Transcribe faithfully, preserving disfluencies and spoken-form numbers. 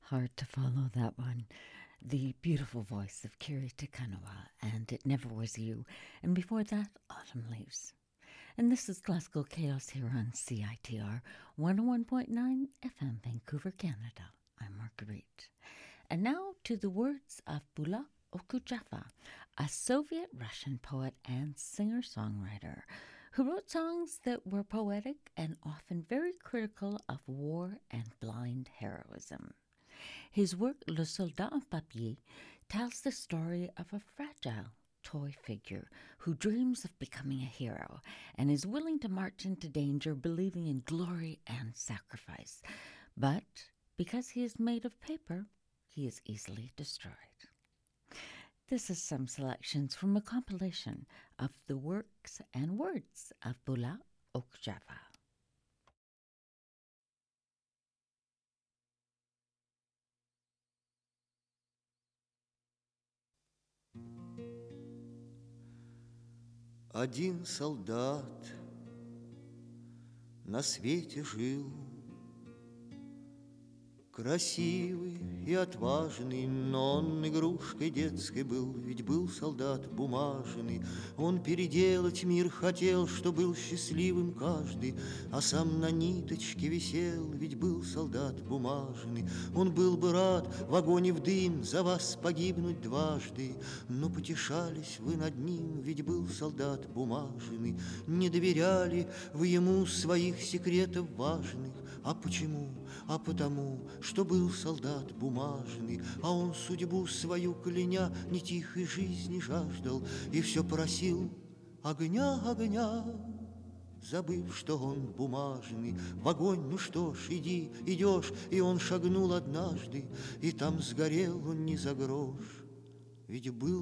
Hard to follow that one. The beautiful voice of Kiri Te Kanawa and It Never Was You, and before that, Autumn Leaves. And this is Classical Chaos here on C I T R one oh one point nine F M, Vancouver, Canada. I'm Marguerite. And now to the words of Bula Okudjava, a Soviet-Russian poet and singer-songwriter who wrote songs that were poetic and often very critical of war and blind heroism. His work, Le Soldat en Papier, tells the story of a fragile toy figure who dreams of becoming a hero and is willing to march into danger believing in glory and sacrifice. But because he is made of paper, he is easily destroyed. This is some selections from a compilation of the works and words of Bula Okudjava. Один солдат на свете жил, красивый и отважный, но он игрушкой детской был, ведь был солдат бумажный. Он переделать мир хотел, что был счастливым каждый, а сам на ниточке висел, ведь был солдат бумажный. Он был бы рад в огонь и в дым за вас погибнуть дважды, но потешались вы над ним, ведь был солдат бумажный. Не доверяли вы ему своих секретов важных. А почему? А потому, что был солдат бумажный, а он судьбу свою кляня не тихой жизни жаждал и все просил огня, огня, забыв, что он бумажный. В огонь, ну что ж, иди, идешь, и он шагнул однажды, и там сгорел он не за грош. Ведь был